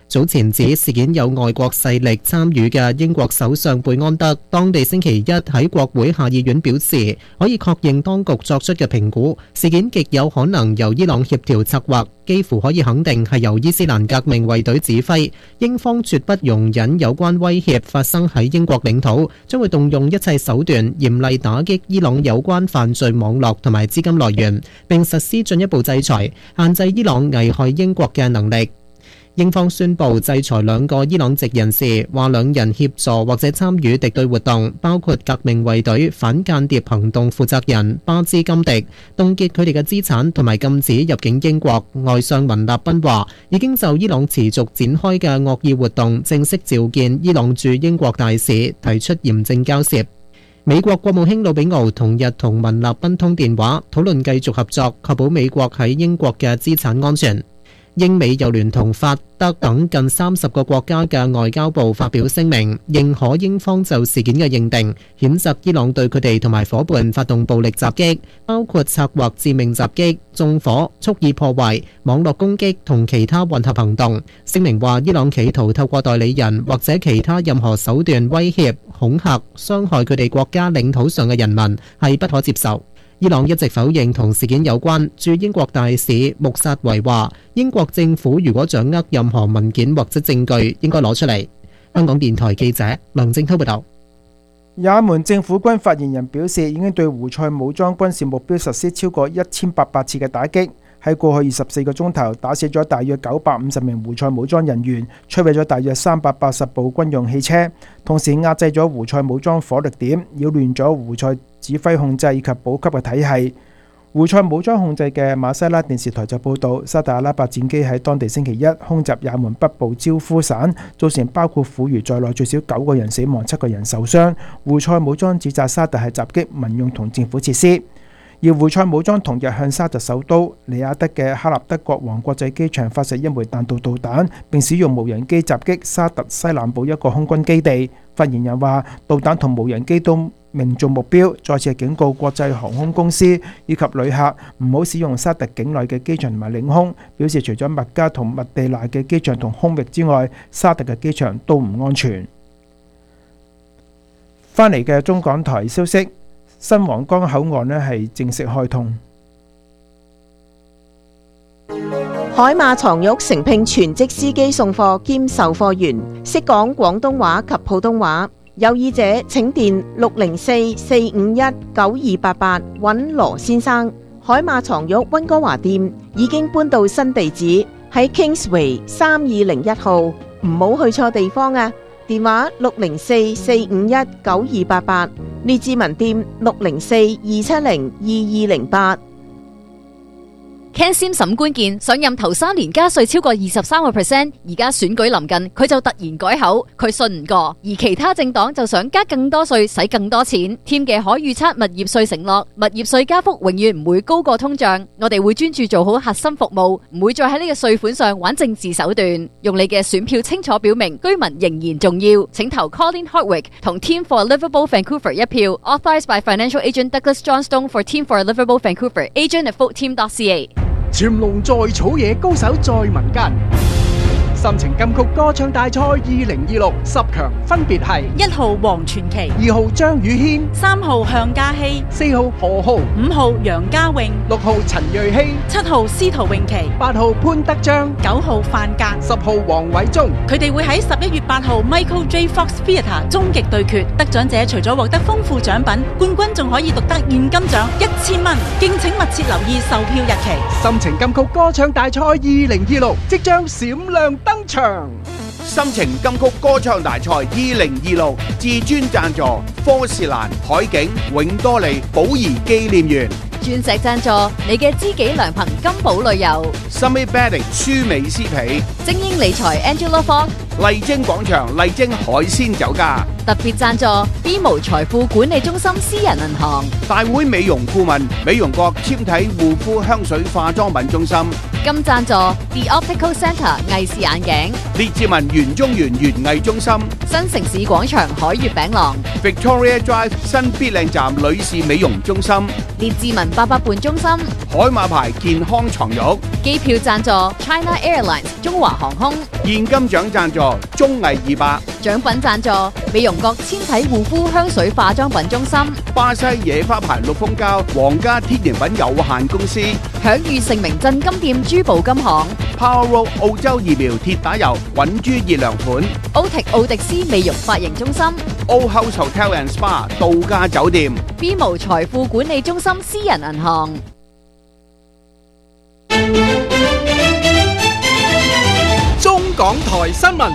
S17: 早前指事件有外國勢力參與嘅英國首相貝安德，當地星期一喺國會下議院表示，可以確認當局作出嘅評估，事件極有可能由伊朗協調策劃，幾乎可以肯定係由伊斯蘭革命衛隊指揮。英方絕不容忍有關威脅發生喺英國領土，將會動用一切手段嚴厲打擊伊朗有關犯罪網絡同埋資金來源，並實施進一步制裁，限制伊朗危害英國嘅能力。英方宣布制裁兩個伊朗籍人士，話兩人協助或者參與敵對活動，包括革命衛隊反間諜行動負責人巴茲金迪，凍結佢哋嘅資產同埋禁止入境英國。外相文立賓話，已經就伊朗持續展開嘅惡意活動正式召見伊朗駐英國大使，提出嚴正交涉。美國國務卿魯比奧同日同文立賓通電話，討論繼續合作，確保美國喺英國嘅資產安全。英美又聯同法德等近30個國家嘅外交部發表聲明，認可英方就事件嘅認定，譴責伊朗對佢哋同埋夥伴發動暴力襲擊，包括策劃致命襲擊、縱火、蓄意破壞、網絡攻擊同其他混合行動。聲明話，伊朗企圖透過代理人或者其他任何手段威脅、恐嚇、傷害佢哋國家領土上嘅人民，係不可接受。伊朗一直否認同事件有關。駐英國大使穆薩維話，英國政府如果掌握任何文件或者證據，應該攞出嚟。香港電台記者梁正滔報導。
S14: 也門政府軍發言人表示，已經對胡塞武裝軍事目標實施超過1800次嘅打擊，喺過去24個鐘頭打死咗大約950名胡塞武裝人員，摧毀咗大約380部軍用汽車，同時壓制咗胡塞武裝火力點，擾亂咗胡塞指揮控制以及補給嘅體系。胡塞武裝控制嘅馬西拉電視台就報道，沙特阿拉伯戰機喺當地星期一空襲也門北部焦夫省，造成包括婦孺在內最少9個人死亡、7個人受傷。胡塞武裝指責沙特係襲擊民用同政府設施。而胡塞武裝同日向沙特首都里雅德嘅哈納德國王國際機場發射一枚彈道導彈，並使用無人機襲擊沙特西南部一個空軍基地。發言人話，導彈同無人機都命中目標，再次警告國際航空公司以及旅客唔好使用沙特境內嘅機場同埋領空，表示除咗麥加同麥地那嘅機場同空域之外，沙特嘅機場都唔安全。翻嚟嘅中港台消息，新皇崗口岸呢係正式開通。
S16: 海馬床褥誠聘全職司機送貨兼售貨員，識講廣東話及普通話。有意者請電604-451-9288揾羅先生。海馬床褥溫哥華店已經搬到新地址，喺 Kingsway 3201號，唔好去錯地方啊！電話604-451-9288，列治文店604-270-2208。
S1: Ken Sim 沈官健上任頭3年加稅超過23%，而家選舉臨近，佢就突然改口，佢信唔過。而其他政黨就想加更多稅，使更多錢。添嘅可預測物業稅承諾，物業稅加幅永遠唔會高過通脹。我哋會專注做好核心服務，唔會再喺呢個稅款上玩政治手段。用你嘅選票清楚表明，居民仍然重要。請投 Colin Hardwick 同 Team for Livable Vancouver 一票。Authorized by Financial Agent Douglas Johnstone for Team for Livable Vancouver. Agent at voteteam.ca。
S4: 潛龍在草野，高手在民間。心情金曲歌唱大賽2026 10強分別係
S18: 1號黃傳奇、
S4: 2號張宇軒、
S18: 3號向嘉熙、
S4: 4號何浩、
S18: 5號楊家穎、
S4: 6號陳瑞希、
S18: 7號司徒詠琪、
S4: 8號潘德章、
S18: 9號范格、
S4: 10號黃偉忠。
S18: 佢哋會喺11月8號 Michael J. Fox Theatre 終極對決，得獎者除咗獲得豐富獎品，冠軍仲可以獨得現金獎1000蚊。敬請密切留意售票日期。
S4: 心情金曲歌唱大賽2026即將閃亮登場。
S8: 心情金曲歌唱大賽2026至尊贊助科士蘭、海景、永多利、寶儀紀念園。
S1: 鑽石贊助你嘅知己良朋金寶旅遊。
S8: Summit Bedding 舒美斯皮。
S1: 精英理財 Angela Fong。
S8: 麗晶廣場麗晶海鮮酒家。
S1: 特別贊助 BMO 財富管理中心私人銀行。
S8: 大會美容顧問美容國纖體護膚香水化妝品中心。
S1: 金贊助 The Optical Centre 藝視眼鏡。
S8: 列治文園中園園藝中心。
S1: 新城市廣場海悅餅廊。
S8: Victoria Drive 新必靚站女士美容中心。
S1: 列治文伯伯伴中心，
S8: 海馬牌健康床褥，
S1: 機票贊助 China Airlines 中華航空，
S8: 現金獎贊助綜藝200，
S1: 獎品贊助美容閣纖體護膚香水化妝品中心，
S8: 巴西野花牌綠蜂膠皇家天然品有限公司，
S1: 享譽盛名鎮金店珠寶金行，
S8: Power Road 澳洲疫苗鐵打油穩珠熱涼盤，
S1: 奧迪斯美容髮型中心，
S8: O House Hotel and Spa 度假酒店，
S1: BMO 財富管理中心私人銀行。
S4: 中港台新聞。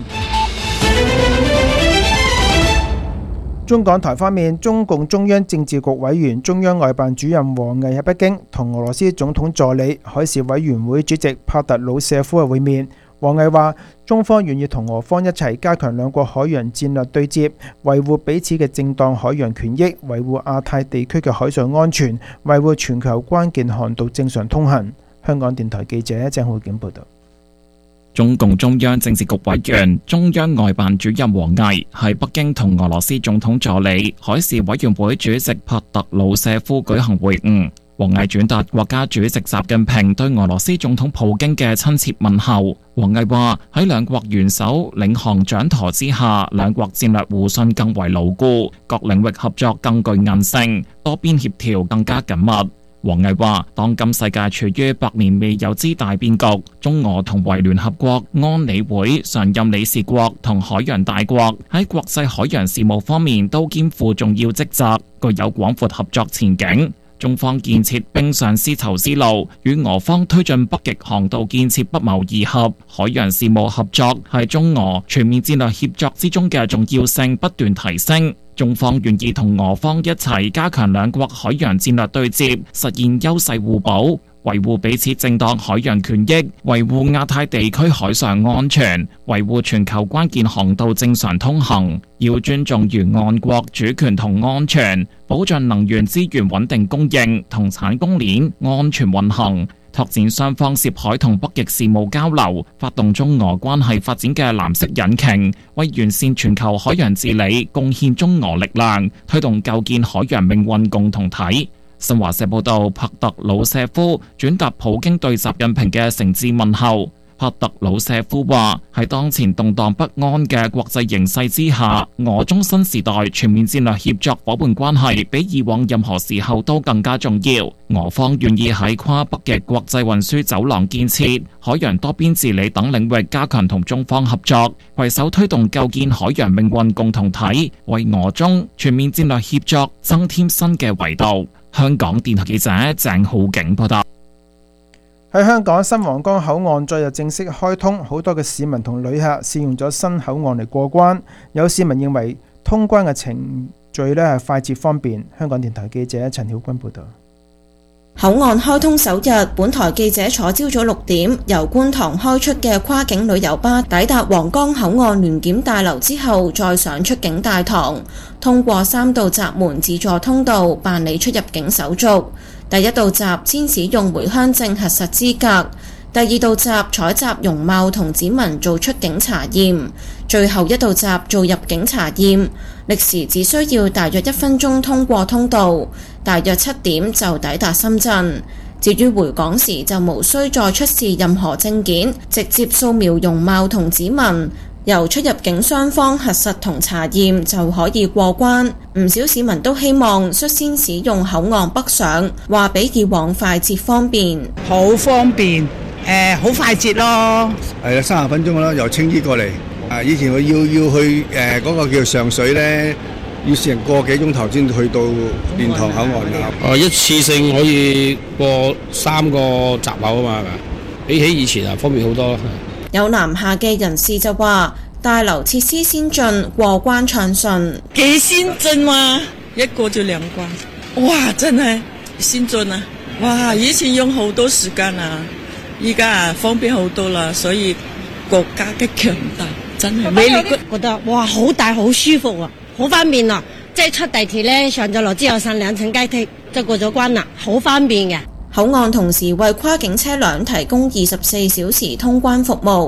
S14: 中港台方面，中共中央政治局委員、中央外辦主任王毅喺北京同俄羅斯總統助理、海事委員會主席帕特魯舍夫會面。王毅話：中方願意同俄方一齊加強兩國海洋戰略對接，維護彼此嘅正當海洋權益，維護亞太地區嘅海上安全，維護全球關鍵航道正常通行。香港電台記者鄭浩景報道。
S19: 中共中央政治局委員、中央外辦主任王毅喺北京同俄羅斯總統助理、海事委員會主席帕特魯舍夫舉行會晤。王毅轉達國家主席習近平對俄羅斯總統普京嘅親切問候。王毅話：喺兩國元首領航掌舵之下，兩國戰略互信更為牢固，各領域合作更具韌性，多邊協調更加緊密。王毅話：當今世界處於百年未有之大變局，中俄同為聯合國安理會常任理事國同海洋大國，喺國際海洋事務方面都肩負重要職責，具有廣闊合作前景。中方建設冰上絲綢之路，與俄方推進北極航道建設不謀而合。海洋事務合作係中俄全面戰略協作之中嘅重要性不斷提升。中方願意同俄方一齊加強兩國海洋戰略對接，實現優勢互補，維護彼此正當海洋權益，維護亞太地區海上安全，維護全球關鍵航道正常通行。要尊重沿岸國主權同安全，保障能源資源穩定供應同產供鏈安全運行，拓展雙方涉海同北極事務交流，發動中俄關係發展嘅藍色引擎，為完善全球海洋治理貢獻中俄力量，推動構建海洋命運共同體。新華社報道，帕特魯舍夫轉達普京對習近平嘅誠摯問候。帕特魯舍夫話：喺當前動盪不安嘅國際形勢之下，俄中新時代全面戰略協作夥伴關係比以往任何時候都更加重要。俄方願意喺跨北極國際運輸走廊建設、海洋多邊治理等領域加強同中方合作，攜手推動構建海洋命運共同體，為俄中全面戰略協作增添新嘅維度。香港電台記者鄭浩景報道。
S14: 喺香港新皇崗口岸昨日正式開通，好多嘅市民同旅客試用咗新口岸嚟過關。有市民認為通關嘅程序係快捷方便。香港電台記者陳曉君報道。
S20: 口岸開通首日，本台記者坐朝早6點由觀塘開出嘅跨境旅遊巴抵達皇崗口岸聯檢大樓之後，再上出境大堂，通過3道閘門自助通道辦理出入境手續。第一道閘先使用回鄉證核實資格，第二道閘採集容貌同指紋做出境查驗，最後一道閘做入境查驗，歷時只需要大約1分鐘通過通道，大約7點就抵達深圳。至於回港時就無需再出示任何證件，直接掃描容貌同指紋，由出入境雙方核實同查驗就可以過關。唔少市民都希望率先使用口岸北上，話比以往快捷方便。
S21: 好方便，好快捷咯。
S22: 係啦，30分鐘啦，由青衣過嚟。以前我要去嗰個叫上水呢，要成個幾鐘頭先去到蓮塘口岸㗎。
S23: 一次性可以過3個閘口啊嘛，係咪？比起以前方便好多。
S20: 有南下嘅人士就話：大樓設施先進，過關暢順。
S24: 幾先進嘛，一過就2關，哇！真係先進啊！哇！以前用好多時間啊，依家方便好多啦，所以國家嘅強大真係美麗。
S25: 覺得哇，好大好舒服啊，好方便啊！即係出地鐵呢，上咗樓之後上2層階梯就過咗關啦，好方便嘅。
S20: 口岸同時為跨境車輛提供24小時通關服務，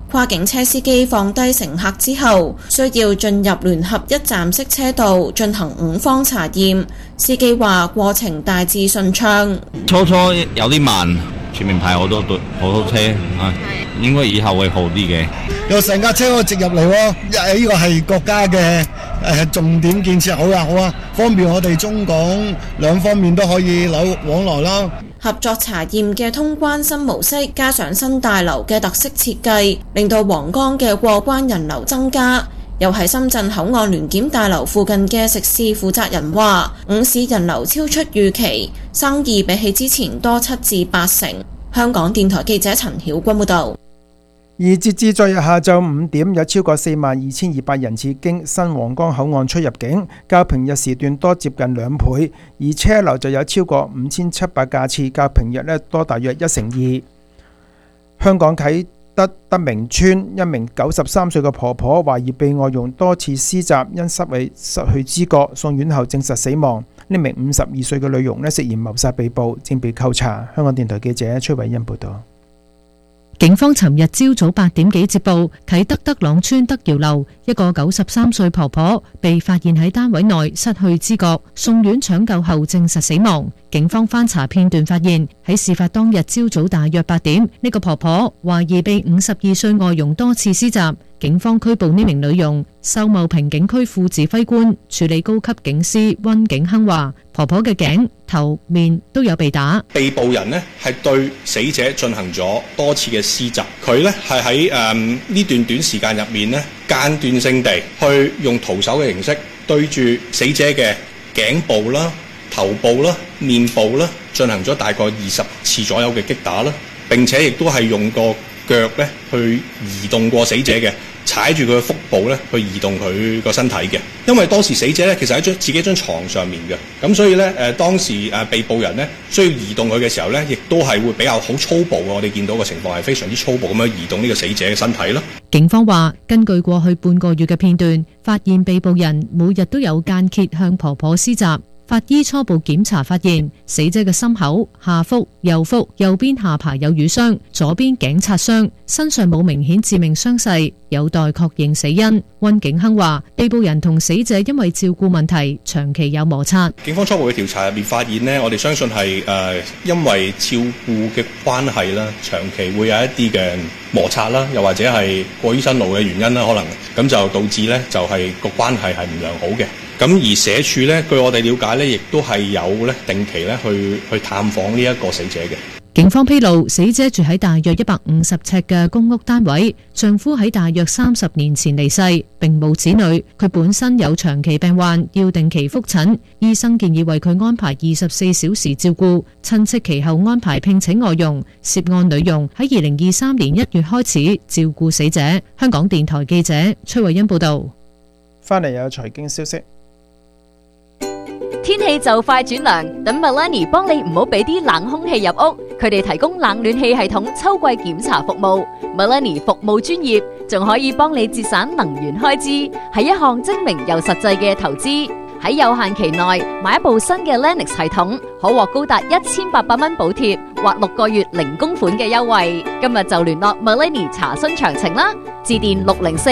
S20: 跨境車司機放低乘客之後，需要進入聯合一站式車道進行5方查驗。司機話過程大致順暢，
S2: 初有啲慢，前面排好多車啊，應該以後會好啲嘅。
S3: 有成架車可以直入嚟喎，呢個係國家嘅重點建設，好啊，方便我哋中港兩方面都可以往來啦。
S20: 合作查驗嘅通關新模式，加上新大樓嘅特色設計，令到皇崗嘅過關人流增加。又喺深圳口岸聯檢大樓附近嘅食肆負責人話，午市人流超出預期，生意比起之前多7至8成。香港電台記者陳曉君報導。
S14: 而截至昨日下晝5點，有超過42,200人次經新皇崗口岸出入境，較平日時段多接近2倍，而車流就有超過5,700架次，較平日多大約1/2。香港啟德明村一名93歲嘅婆婆懷疑被外傭多次施襲，因失去知覺，送院後證實死亡。呢名52歲嘅女傭涉嫌謀殺被捕，正被扣查。香港電台記者崔偉恩報道。
S5: 警方尋日朝早8點幾接報，啟德德朗村德瑤樓一個93歲婆婆被發現喺單位內失去知覺，送院搶救後證實死亡。警方翻查片段發現，喺事發當日朝早大約8點，呢個婆婆懷疑被52歲外傭多次施襲。警方拘捕呢名女傭。秀茂坪警區副指揮官處理高級警司溫景亨話，婆婆嘅頸、頭、面都有被打。
S6: 被捕人呢係對死者進行咗多次嘅施襲，佢呢係喺呢段短時間入面呢間斷性地去用徒手嘅形式對住死者嘅頸部啦、頭部啦、面部啦進行咗大概20次左右嘅擊打啦，並且亦都係用個腳呢去移動過死者嘅，踩住佢嘅腹部咧去移動佢個身體嘅。因為當時死者咧其實喺自己張床上面嘅，咁所以咧當時被捕人咧需要移動佢嘅時候咧，亦都係會比較好粗暴嘅。我哋見到嘅情況係非常之粗暴咁樣移動呢個死者嘅身體咯。
S5: 警方話，根據過去半個月嘅片段，發現被捕人每日都有間歇向婆婆施襲。法醫初步檢查發現，死者嘅心口、下腹、右腹、右邊下巴有瘀傷，左邊頸擦傷，身上冇明顯致命傷勢，有待確認死因。溫景亨話，被捕人同死者因為照顧問題，長期有摩擦。
S6: 警方初步嘅調查入面發現呢，我哋相信係因為照顧嘅關係啦，長期會有一啲嘅摩擦啦，又或者係過於辛勞嘅原因啦，可能咁就導致呢就係個關係係唔良好嘅。咁而社署呢，據我哋了解呢，亦都係有呢定期呢去探訪呢一個死者嘅。
S5: 警方披露，死者住喺大約150尺嘅公屋單位，丈夫喺大約30年前離世，並無子女。佢本身有長期病患，要定期覆診，醫生建議為佢安排24小時照顧。親戚其後安排聘請外傭，涉案女傭喺2023年1月開始照顧死者。香港電台記者崔慧欣報道。
S14: 翻嚟有財經消息。
S1: 天氣就快轉涼，等 Melanie 幫你唔好俾啲冷空氣入屋。佢哋提供冷暖氣系統秋季檢查服務。Melanie 服務專業，仲可以幫你節省能源開支，係一項精明又實際嘅投資。喺有限期內買一部新嘅 Lennox 系統，可獲高達1800蚊補貼或6個月零供款嘅優惠。今日就聯絡 Melanie 查詢詳情啦，致電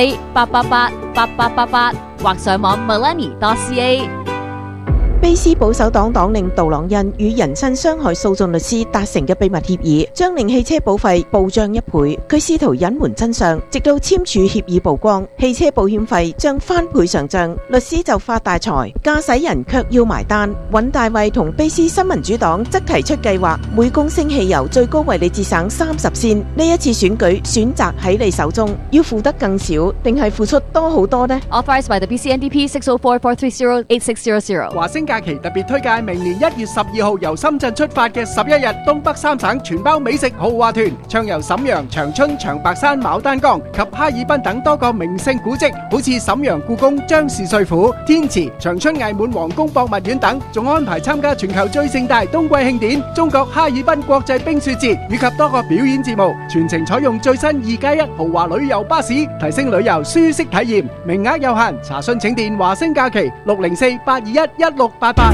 S1: 604-888-8888或上網 melanie.ca。
S16: 卑斯保守黨黨領杜朗恩與人身傷害訴訟律師達成嘅秘密協議，將令汽車保費暴漲1倍。佢試圖隱瞞真相，直到簽署協議曝光，汽車保險費將翻倍上漲，律師就發大財，駕駛人卻要埋單。尹大衛同卑斯新民主黨則提出計劃，每公升汽油最高為你節省30仙。呢一次選舉選擇喺你手中，要付得更少，定係付出多好多呢？
S1: Authorized by the BCNDP 604-430-8600。
S4: 華星假期特別推介明年1月12號由深圳出發嘅11日東北3省全包美食豪華團，暢遊瀋陽、長春、長白山、牡丹江及哈爾濱等多個名勝古蹟，好似瀋陽故宮、張氏帥府、天池、長春藝滿皇宮博物院等，仲安排參加全球最盛大冬季慶典中國哈爾濱國際冰雪節以及多個表演節目，全程採用最新2+1豪華旅遊巴士，提升旅遊舒適體驗。名額有限，查詢請電華星假期604-821-1688。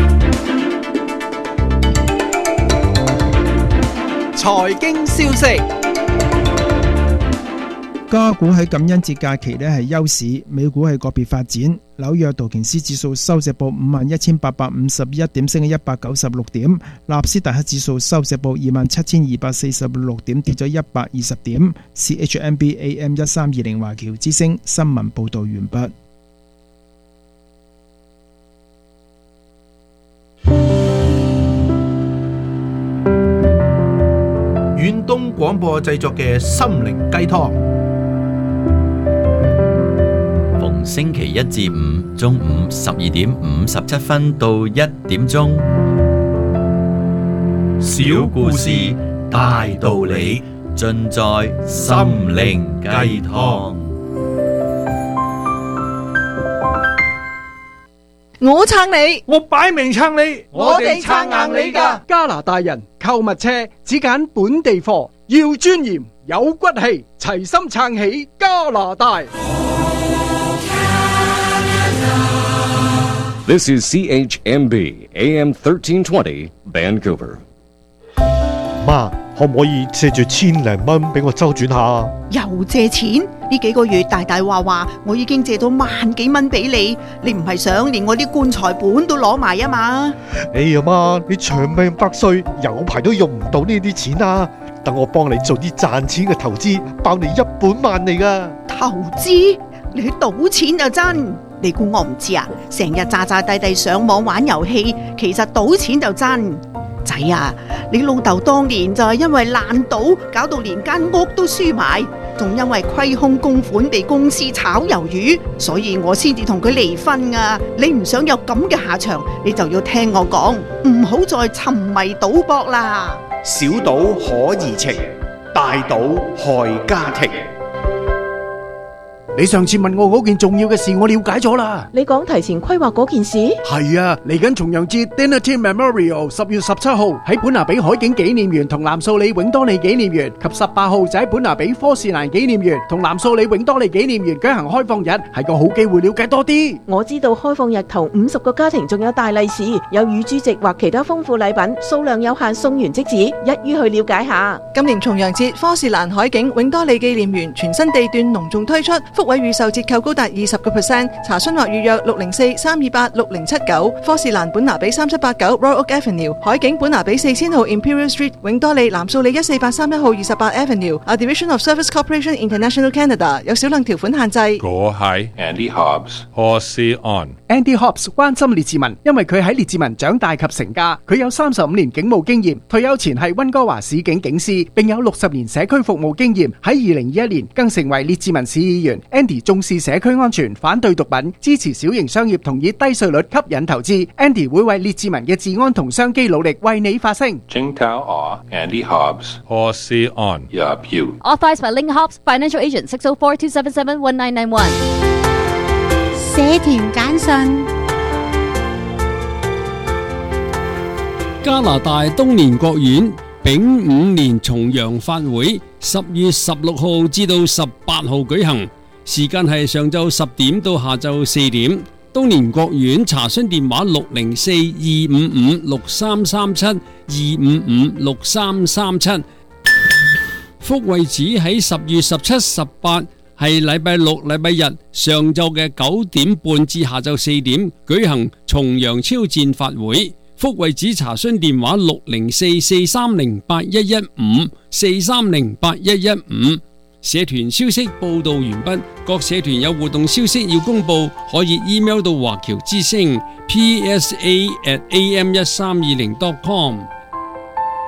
S4: 財經消息。
S14: 加股喺感恩節假期呢係休市，美股係個別發展。紐約道瓊斯指數收市報51,851點，升咗196點；納斯達克指數收市報27,246點，跌咗120點。CHMB AM 1320華僑之聲新聞報道完畢。
S7: 遠東廣播製作嘅心靈雞湯，
S9: 逢星期一至五中午12點57分到1點鐘，小故事大道理，盡在心靈雞湯。
S4: 我撐你，我擺明撐你，我哋撐硬你㗎。加拿大人購物車只揀本地貨，要尊嚴有骨氣，齊心撐起加拿大。
S10: This is CHMB AM 1320 Vancouver。
S11: 媽，可唔可以借住1,000零蚊俾我周轉下？
S13: 又借錢？呢幾個月大大話我已經借到萬幾蚊俾你，你唔係想連我啲棺材本都攞埋啊嘛？
S11: 哎呀媽，你長命百歲，有排都用唔到呢啲錢啊！等我幫你做啲賺錢嘅投資，包你一本萬利噶。
S13: 投資？你去賭錢就真？你估我唔知啊？成日詐詐諦諦上網玩遊戲，其實賭錢就真。仔啊，你老豆當年就係因為爛賭，搞到連間屋都輸埋，仲因為虧空公款被公司炒魷魚，所以我先至同佢離婚啊！你唔想有咁嘅下場，你就要聽我講，唔好再沉迷賭博啦。
S8: 小賭可怡情，大賭害家庭。你上次問我嗰件重要嘅事，我了解咗啦。
S16: 你講提前規劃嗰件事？
S4: 係啊，嚟緊重陽節 Dinner Team Memorial 10月17號喺本拿比海景紀念園同藍素里永多利紀念園，及18號就喺本拿比科士蘭紀念園同藍素里永多利紀念園舉行開放日，係個好機會了解多啲。
S16: 我知道開放日頭50個家庭仲有大利是，有乳豬席或其他豐富禮品，數量有限，送完即止，一於去了解下。
S26: 今年重陽節科士蘭海景永多利紀念園全新地段隆重推出，福位預售折扣高達20%，查詢或預約604-328-6079，科士蘭本拿比3789 Royal Oak Avenue， 海景本拿比4000號 Imperial Street， 永多利藍素里14831號28 Avenue，A Division of Service Corporation International Canada， 有少量條款限制。
S27: 我係 Andy Hobbs， 何事安
S4: Andy Hobbs 關心列治文，因為佢喺列治文長大及成家，佢有35年警務經驗，退休前係溫哥華市警警司，並有60年社區服務經驗，喺2021年更成為列治文市議員。Andy 重視社區安全，反對毒品，支持小型商業同以低稅率吸引投資。Andy 會為列治文嘅治安同商機努力，為你發聲。
S27: Jingtao Andy Hobbs， 何事安入 you。
S1: Authorized by Link Hobbs Financial Agent 604-277-1991。
S28: 社團簡訊。
S29: 加拿大東年國院丙午年重陽法會10月16號至到18號舉行，時間係上晝10點到下晝4點。東年國院查詢電話604-255-6337 255-6337。福惠寺喺10月17、18係禮拜六、禮拜日上晝嘅9點半至下晝4點舉行重陽超戰法會。福惠寺查詢電話604-430-8115 430-8115。社團消息報道完畢，各社團有活動消息要公布，可以 email 到華僑之聲 psa@am1320.com。